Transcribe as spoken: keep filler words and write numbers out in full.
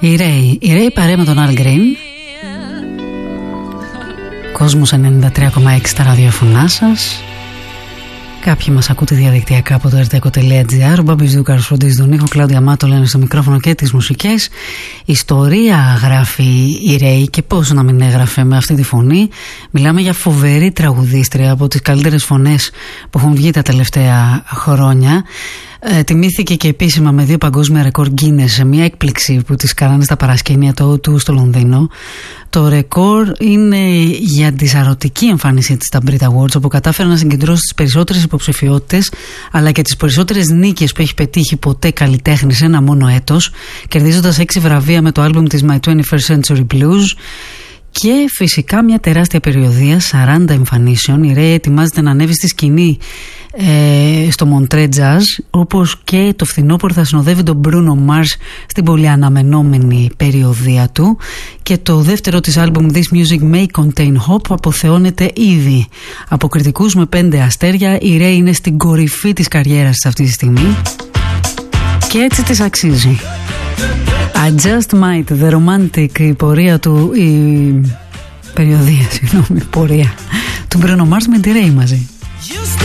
Η Ray, η Ray παρέα με τον Al Green. Κόσμος ενενήντα τρία κόμμα έξι τα ραδιοφωνά σας. Κάποιοι μας ακούτε διαδικτυακά από το ερτέκο τελεία τζι άρ. Ο Μπάμπης Δούκαρος φροντίζει τον ήχο, Κλάουδια Μάτο λένε στο μικρόφωνο και τις μουσικές. Ιστορία γράφει η Ray και πώς να μην έγραφε με αυτή τη φωνή. Μιλάμε για φοβερή τραγουδίστρια, από τις καλύτερες φωνές που έχουν βγει τα τελευταία χρόνια. Ε, τιμήθηκε και επίσημα με δύο παγκόσμια ρεκόρ Guinness σε μια έκπληξη που της κάνανε στα παρασκήνια του του στο Λονδίνο. Το ρεκόρ είναι για τη σαρωτική εμφάνισή της στα Brit Awards, όπου κατάφερε να συγκεντρώσει τις περισσότερες υποψηφιότητες αλλά και τις περισσότερες νίκες που έχει πετύχει ποτέ καλλιτέχνη σε ένα μόνο έτος, κερδίζοντας έξι βραβεία με το άλμπουμ της My twenty-first Century Blues. Και φυσικά μια τεράστια περιοδεία, σαράντα εμφανίσεων. Η Ray ετοιμάζεται να ανέβει στη σκηνή ε, στο Montreux Jazz, όπως και το φθινόπωρο θα συνοδεύει τον Bruno Mars στην πολύ αναμενόμενη περιοδεία του. Και το δεύτερο της άλμπουμ This Music May Contain Hope αποθεώνεται ήδη από κριτικούς με πέντε αστέρια. Η Ray είναι στην κορυφή της καριέρας της αυτή τη στιγμή και έτσι της αξίζει. I just might, the romantic, η πορεία του, η περιοδία, συγγνώμη, πορεία του Bruno Mars με τη Ray μαζί.